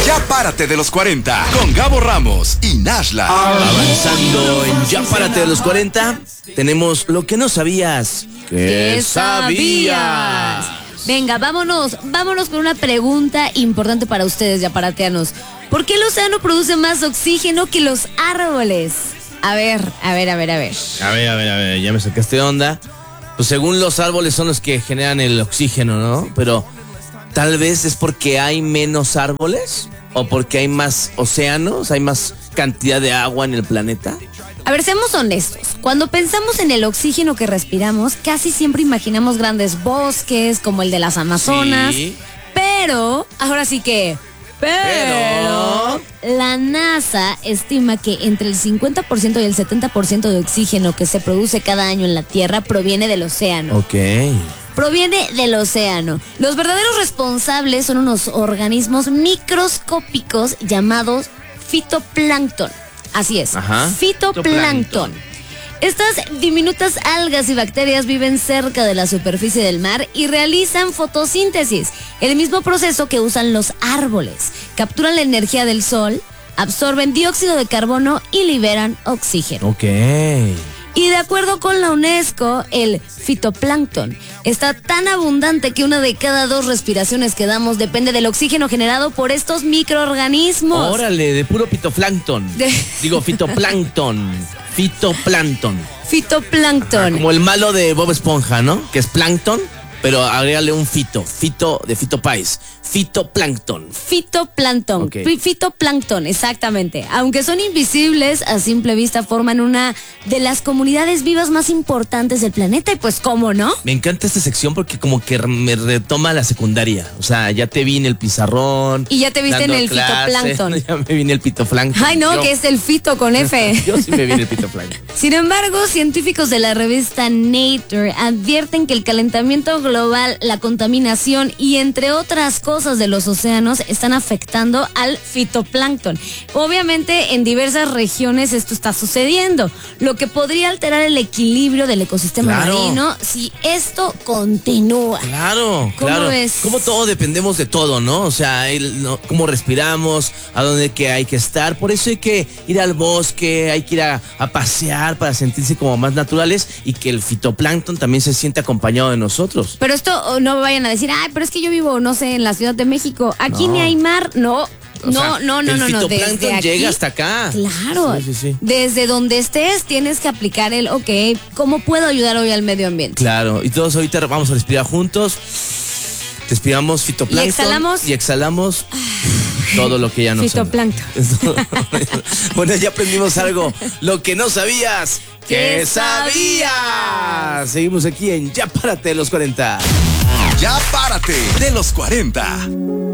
Ya párate de los 40 con Gabo Ramos y Nashla. Avanzando en Ya párate de los 40, tenemos lo que no sabías. ¿Qué sabías? Venga, vámonos con una pregunta importante para ustedes, yaparateanos. ¿Por qué el océano produce más oxígeno que los árboles? A ver, ya me sacaste de onda. Pues según los árboles son los que generan el oxígeno, ¿no? Pero tal vez es porque hay menos árboles o porque hay más océanos, hay más cantidad de agua en el planeta. A ver, seamos honestos. Cuando pensamos en el oxígeno que respiramos, casi siempre imaginamos grandes bosques como el de las Amazonas. Sí. Pero, ahora sí que... Pero la NASA estima que entre el 50% y el 70% de oxígeno que se produce cada año en la Tierra proviene del océano. Ok. Proviene del océano. Los verdaderos responsables son unos organismos microscópicos llamados fitoplancton. Así es, Ajá. fitoplancton. Estas diminutas algas y bacterias viven cerca de la superficie del mar y realizan fotosíntesis, el mismo proceso que usan los árboles. Capturan la energía del sol, absorben dióxido de carbono y liberan oxígeno. Ok. Y de acuerdo con la UNESCO, el fitoplancton está tan abundante que una de cada 2 respiraciones que damos depende del oxígeno generado por estos microorganismos. Órale, de puro fitoplancton. Digo, fitoplancton. Fitoplancton. Como el malo de Bob Esponja, ¿no? Que es plancton, pero agrégale un fito de Fito Páez. Fitoplancton. Fitoplancton. Ok. Fitoplancton, exactamente. Aunque son invisibles, a simple vista forman una de las comunidades vivas más importantes del planeta. Y pues, ¿cómo no? Me encanta esta sección porque como que me retoma la secundaria. O sea, ya te vi en el pizarrón. Y ya te viste en dando el clases, fitoplancton. Ya me vi en el fitoplancton. Ay, no, que es el fito con F. Yo sí me vi en el fitoplancton. Sin embargo, científicos de la revista Nature advierten que el calentamiento global, la contaminación y entre otras cosas de los océanos están afectando al fitoplancton. Obviamente, en diversas regiones esto está sucediendo, lo que podría alterar el equilibrio del ecosistema marino si esto continúa. Claro, ¿Cómo claro. ves? Como todos dependemos de todo, ¿no? O sea, cómo respiramos, a dónde que hay que estar. Por eso hay que ir al bosque, hay que ir a pasear para sentirse como más naturales y que el fitoplancton también se siente acompañado de nosotros. Pero esto no vayan a decir, ay, pero es que yo vivo, no sé, en la Ciudad de México. Aquí ni hay mar. No. O sea, el fitoplancton desde aquí, llega hasta acá. Claro. Sí. Desde donde estés tienes que aplicar el, ¿cómo puedo ayudar hoy al medio ambiente? Claro, y todos ahorita vamos a respirar juntos. Respiramos fitoplancton. Y exhalamos todo lo que ya no fitoplancton. Bueno, ya aprendimos algo. Lo que no sabías. ¿Qué sabías? Seguimos aquí en Ya párate de los 40. Ya párate de los 40.